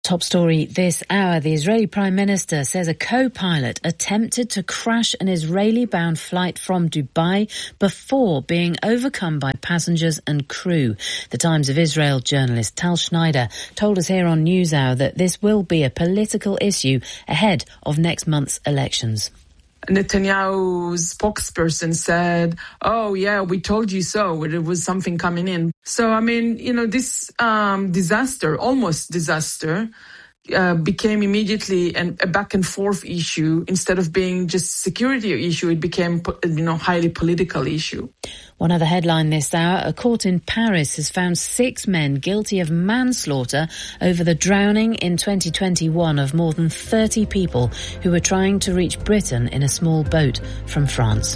Top story this hour. The Israeli Prime Minister says a co-pilot attempted to crash an Israeli-bound flight from Dubai before being overcome by passengers and crew. The Times of Israel journalist Tal Schneider told us here on NewsHour that this will be a political issue ahead of next month's elections. Netanyahu's spokesperson said, "Oh, yeah, we told you so. There was something coming in." So, I mean, this almost disaster, became immediately a back and forth issue. Instead of being just security issue, it became, highly political issue. One other headline this hour, a court in Paris has found 6 men guilty of manslaughter over the drowning in 2021 of more than 30 people who were trying to reach Britain in a small boat from France.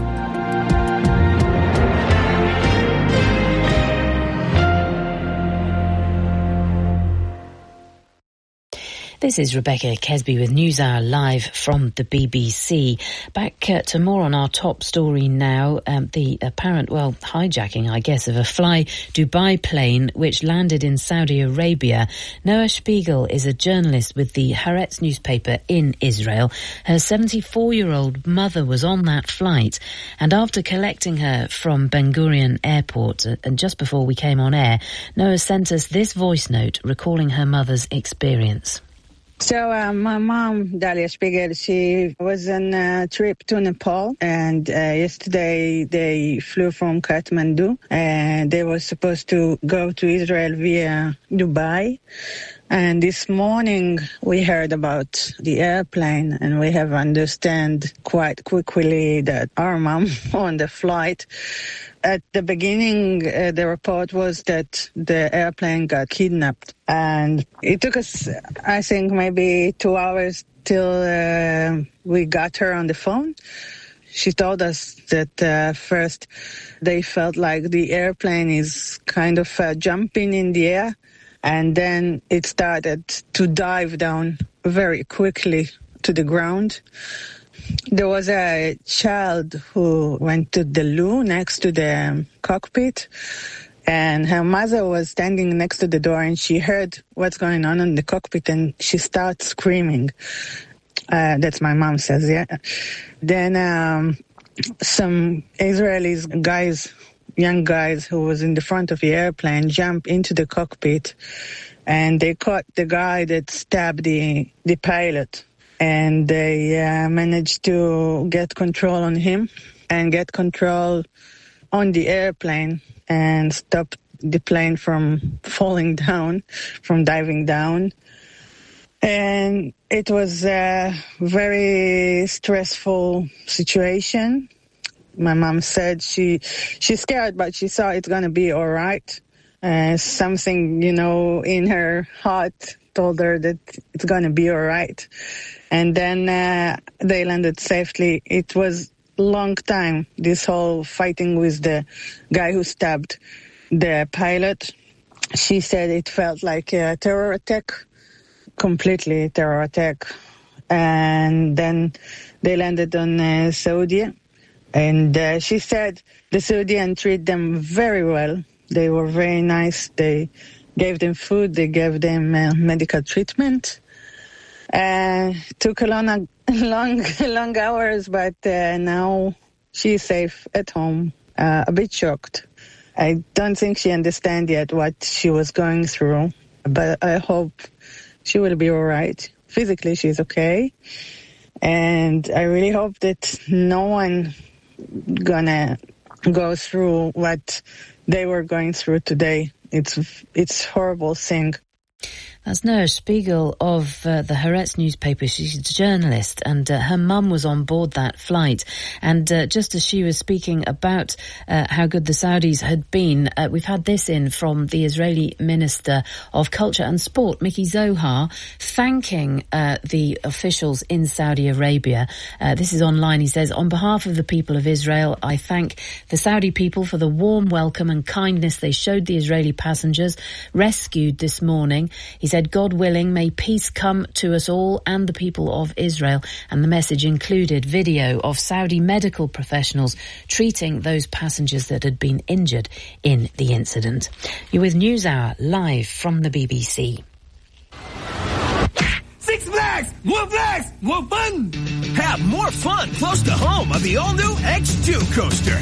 This is Rebecca Kesby with NewsHour live from the BBC. Back to more on our top story now. The apparent, hijacking, I guess, of a Fly Dubai plane which landed in Saudi Arabia. Noah Spiegel is a journalist with the Haaretz newspaper in Israel. Her 74-year-old mother was on that flight, and after collecting her from Ben Gurion Airport, and just before we came on air, Noah sent us this voice note recalling her mother's experience. So my mom, Dalia Spiegel, she was on a trip to Nepal, and yesterday they flew from Kathmandu, and they were supposed to go to Israel via Dubai. And this morning we heard about the airplane, and we have understand quite quickly that our mom on the flight. At the beginning, the report was that the airplane got kidnapped. And it took us, I think, maybe 2 hours till we got her on the phone. She told us that first they felt like the airplane is kind of jumping in the air. And then it started to dive down very quickly to the ground. There was a child who went to the loo next to the cockpit, and her mother was standing next to the door, and she heard what's going on in the cockpit, and she starts screaming. That's my mom says, yeah. Then some Israelis guys, young guys who was in the front of the airplane, jumped into the cockpit, and they caught the guy that stabbed the pilot. And they managed to get control on him and get control on the airplane and stop the plane from falling down, from diving down. And it was a very stressful situation. My mom said she's scared, but she saw it's going to be all right. Something, in her heart told her that it's going to be all right. And then they landed safely. It was a long time, this whole fighting with the guy who stabbed the pilot. She said it felt like a terror attack, completely terror attack. And then they landed on Saudi. And she said the Saudians treat them very well. They were very nice. They gave them food. They gave them medical treatment. Took a long hours, but now she's safe at home. A bit shocked. I don't think she understands yet what she was going through, but I hope she will be all right. Physically, she's okay. And I really hope that no one gonna go through what they were going through today. It's horrible thing. That's Noah Spiegel of the Haaretz newspaper. She's a journalist, and her mum was on board that flight. And just as she was speaking about how good the Saudis had been, we've had this in from the Israeli Minister of Culture and Sport, Miki Zohar, thanking the officials in Saudi Arabia. This is online. He says, "On behalf of the people of Israel, I thank the Saudi people for the warm welcome and kindness they showed the Israeli passengers rescued this morning." He said, "God willing, may peace come to us all and the people of Israel." And the message included video of Saudi medical professionals treating those passengers that had been injured in the incident. You're with NewsHour live from the BBC. More fun! Have more fun close to home on the all-new X2 coaster.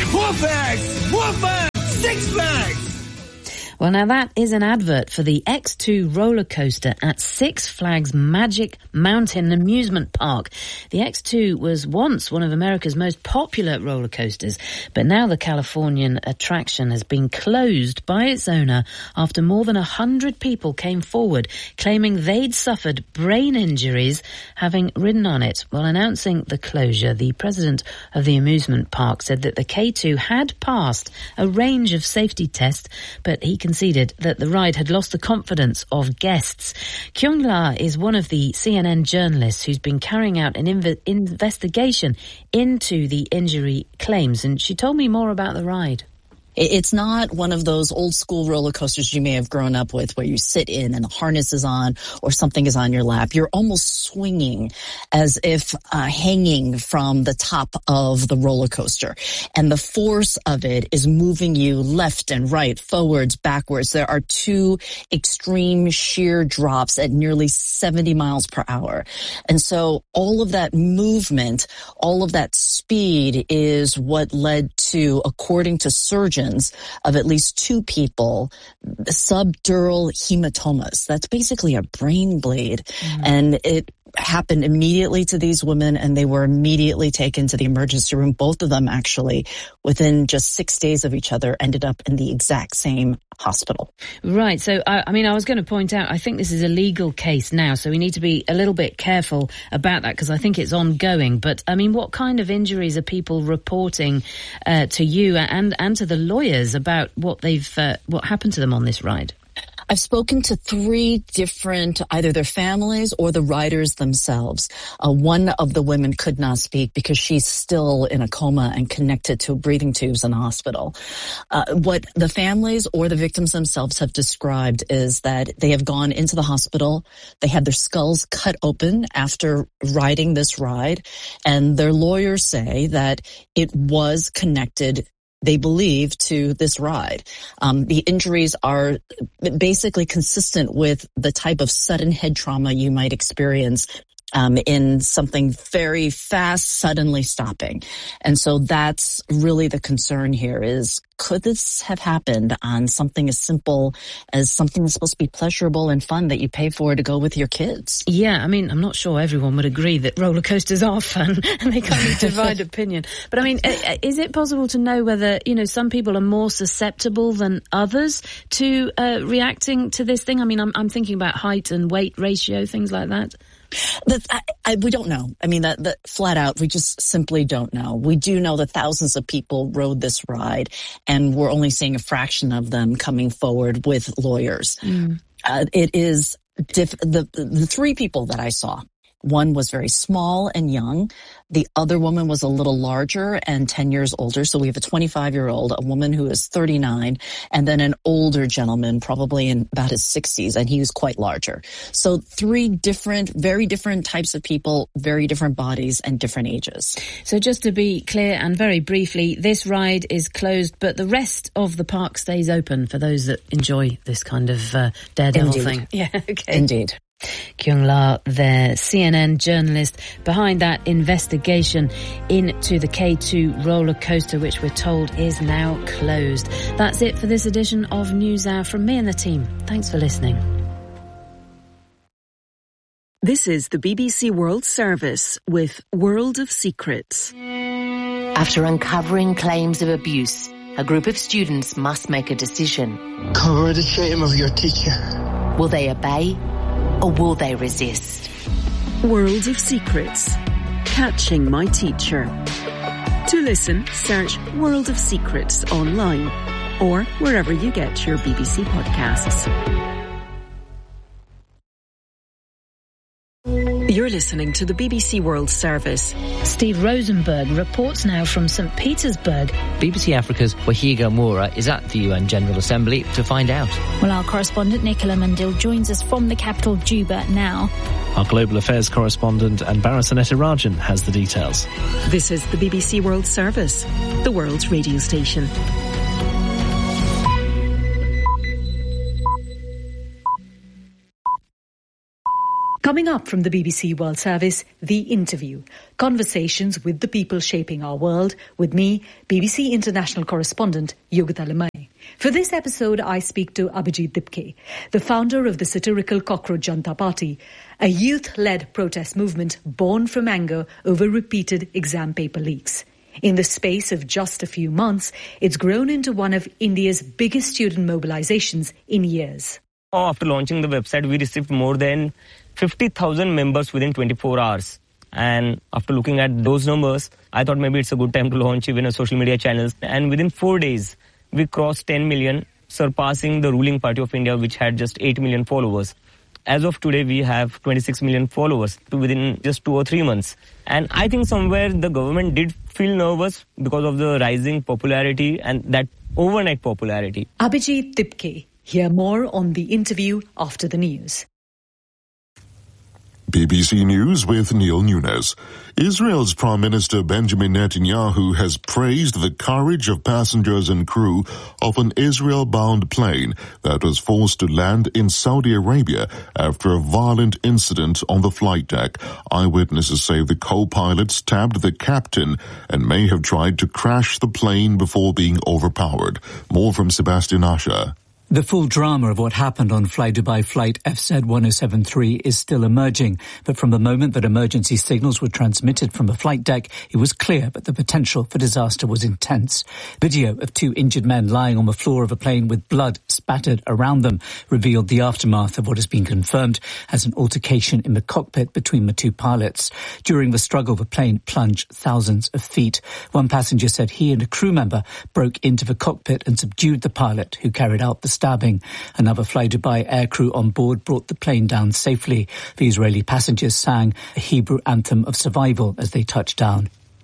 More fun! Six Flags! Well, now that is an advert for the X2 roller coaster at Six Flags Magic Mountain Amusement Park. The X2 was once one of America's most popular roller coasters, but now the Californian attraction has been closed by its owner after more than 100 people came forward claiming they'd suffered brain injuries having ridden on it. While announcing the closure, the president of the amusement park said that the K2 had passed a range of safety tests, but he conceded that the ride had lost the confidence of guests. Kyung La is one of the CNN journalists who's been carrying out an investigation into the injury claims, and she told me more about the ride. It's not one of those old school roller coasters you may have grown up with where you sit in and the harness is on or something is on your lap. You're almost swinging as if hanging from the top of the roller coaster. And the force of it is moving you left and right, forwards, backwards. There are two extreme sheer drops at nearly 70 miles per hour. And so all of that movement, all of that speed is what led to, according to surgeons, of at least two people, subdural hematomas. That's basically a brain bleed. And it happened immediately to these women, and they were immediately taken to the emergency room. Both of them actually, within just 6 days of each other, ended up in the exact same hospital. Right. So, I was going to point out, I think this is a legal case now, so we need to be a little bit careful about that because I think it's ongoing. But, what kind of injuries are people reporting to you and to the lawyers about what happened to them on this ride? I've spoken to 3 different, either their families or the riders themselves. One of the women could not speak because she's still in a coma and connected to breathing tubes in the hospital. What the families or the victims themselves have described is that they have gone into the hospital. They had their skulls cut open after riding this ride, and their lawyers say that it was connected, they believe, to this ride. The injuries are basically consistent with the type of sudden head trauma you might experience in something very fast, suddenly stopping. And so that's really the concern here is, could this have happened on something as simple as something that's supposed to be pleasurable and fun that you pay for to go with your kids? Yeah, I'm not sure everyone would agree that roller coasters are fun and they kind of divide opinion. But is it possible to know whether, some people are more susceptible than others to reacting to this thing? I'm thinking about height and weight ratio, things like that. We don't know. That flat out, we just simply don't know. We do know that thousands of people rode this ride, and we're only seeing a fraction of them coming forward with lawyers. It is the 3 people that I saw. One was very small and young. The other woman was a little larger and 10 years older. So we have a 25-year-old, a woman who is 39, and then an older gentleman, probably in about his 60s, and he was quite larger. So 3 very different types of people, very different bodies and different ages. So just to be clear and very briefly, this ride is closed, but the rest of the park stays open for those that enjoy this kind of daredevil thing. Yeah, okay. Indeed. Kyung La, the CNN journalist behind that investigation into the K2 roller coaster, which we're told is now closed. That's it for this edition of NewsHour from me and the team. Thanks for listening. This is the BBC World Service with World of Secrets. After uncovering claims of abuse, a group of students must make a decision. Cover the shame of your teacher. Will they obey? Or will they resist? World of Secrets. Catching My Teacher. To listen, search World of Secrets online or wherever you get your BBC podcasts. You're listening to the BBC World Service. Steve Rosenberg reports now from St. Petersburg. BBC Africa's Wahiga Moura is at the UN General Assembly to find out. Well, our correspondent Nicola Mandil joins us from the capital Juba now. Our Global Affairs correspondent Anbara Sanetirajan has the details. This is the BBC World Service, the world's radio station. Coming up from the BBC World Service, The Interview. Conversations with the people shaping our world, with me, BBC International Correspondent Yogita Limaye. For this episode, I speak to Abhijit Dipke, the founder of the satirical Cockroach Janta Party, a youth-led protest movement born from anger over repeated exam paper leaks. In the space of just a few months, it's grown into one of India's biggest student mobilizations in years. After launching the website, we received more than 50,000 members within 24 hours. And after looking at those numbers, I thought maybe it's a good time to launch even a social media channels. And within 4 days, we crossed 10 million, surpassing the ruling party of India, which had just 8 million followers. As of today, we have 26 million followers within just 2 or 3 months. And I think somewhere the government did feel nervous because of the rising popularity and that overnight popularity. Abhijit Dipke. Hear more on The Interview after the news. BBC News with Neil Nunes. Israel's Prime Minister Benjamin Netanyahu has praised the courage of passengers and crew of an Israel-bound plane that was forced to land in Saudi Arabia after a violent incident on the flight deck. Eyewitnesses say the co-pilot stabbed the captain and may have tried to crash the plane before being overpowered. More from Sebastian Asher. The full drama of what happened on Fly Dubai flight FZ1073 is still emerging, but from the moment that emergency signals were transmitted from the flight deck, it was clear that the potential for disaster was intense. Video of 2 injured men lying on the floor of a plane with blood spattered around them revealed the aftermath of what has been confirmed as an altercation in the cockpit between the 2 pilots. During the struggle, the plane plunged thousands of feet. One passenger said he and a crew member broke into the cockpit and subdued the pilot who carried out the stabbing. Another Fly Dubai aircrew on board brought the plane down safely. The Israeli passengers sang a Hebrew anthem of survival as they touched down.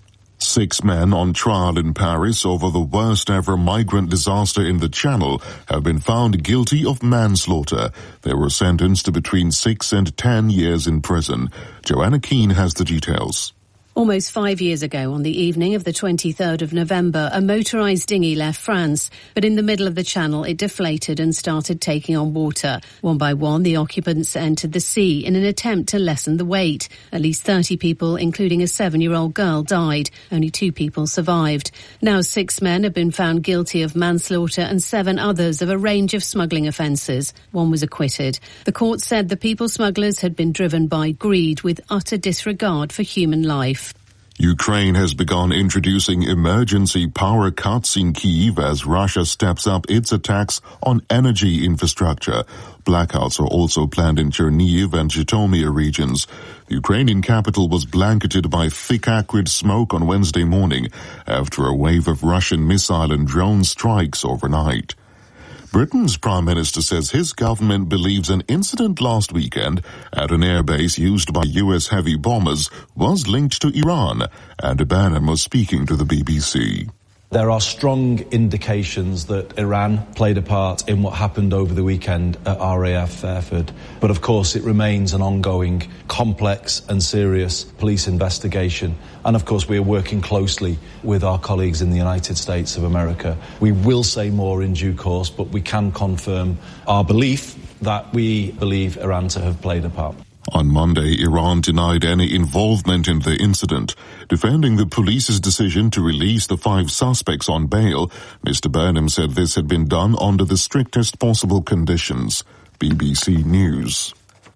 6 men on trial in Paris over the worst ever migrant disaster in the Channel have been found guilty of manslaughter. They were sentenced to between 6 and 10 years in prison. Joanna Keane has the details. Almost 5 years ago, on the evening of the 23rd of November, a motorised dinghy left France, but in the middle of the channel it deflated and started taking on water. One by one, the occupants entered the sea in an attempt to lessen the weight. At least 30 people, including a 7-year-old girl, died. Only 2 people survived. Now 6 men have been found guilty of manslaughter and 7 others of a range of smuggling offences. One was acquitted. The court said the people smugglers had been driven by greed with utter disregard for human life. Ukraine has begun introducing emergency power cuts in Kyiv as Russia steps up its attacks on energy infrastructure. Blackouts are also planned in Chernihiv and Zhytomyr regions. The Ukrainian capital was blanketed by thick acrid smoke on Wednesday morning after a wave of Russian missile and drone strikes overnight. Britain's Prime Minister says his government believes an incident last weekend at an airbase used by US heavy bombers was linked to Iran, and Burnham was speaking to the BBC. There are strong indications that Iran played a part in what happened over the weekend at RAF Fairford. But of course it remains an ongoing, complex and serious police investigation. And of course we are working closely with our colleagues in the United States of America. We will say more in due course, but we can confirm our belief that we believe Iran to have played a part. On Monday, Iran denied any involvement in the incident. Defending the police's decision to release the 5 suspects on bail, Mr. Burnham said this had been done under the strictest possible conditions. BBC News.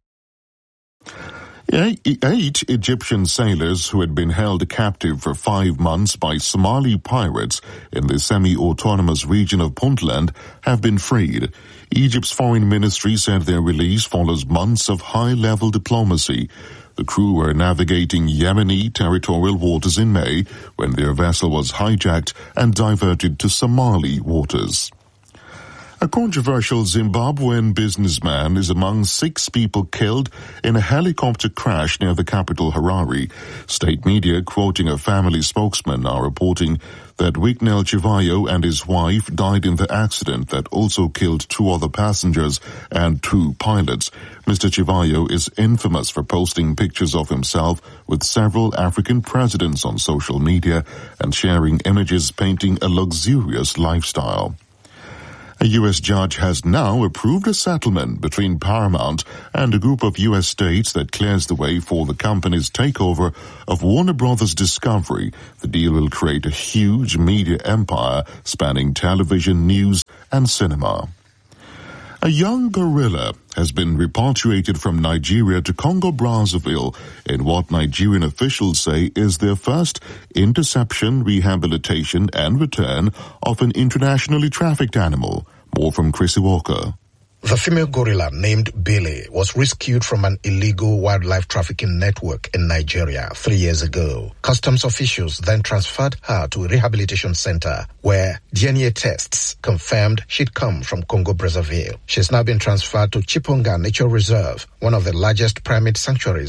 8 Egyptian sailors who had been held captive for 5 months by Somali pirates in the semi-autonomous region of Puntland have been freed. Egypt's foreign ministry said their release follows months of high-level diplomacy. The crew were navigating Yemeni territorial waters in May when their vessel was hijacked and diverted to Somali waters. A controversial Zimbabwean businessman is among 6 people killed in a helicopter crash near the capital Harare. State media, quoting a family spokesman, are reporting that Wignell Chivayo and his wife died in the accident that also killed 2 other passengers and 2 pilots. Mr. Chivayo is infamous for posting pictures of himself with several African presidents on social media and sharing images painting a luxurious lifestyle. A U.S. judge has now approved a settlement between Paramount and a group of U.S. states that clears the way for the company's takeover of Warner Brothers Discovery. The deal will create a huge media empire spanning television, news, and cinema. A young gorilla has been repatriated from Nigeria to Congo-Brazzaville in what Nigerian officials say is their first interception, rehabilitation, and return of an internationally trafficked animal. More from Chrissy Walker. The female gorilla named Billy was rescued from an illegal wildlife trafficking network in Nigeria 3 years ago. Customs officials then transferred her to a rehabilitation center where DNA tests confirmed she'd come from Congo-Brazzaville. She's now been transferred to Chiponga Nature Reserve, one of the largest primate sanctuaries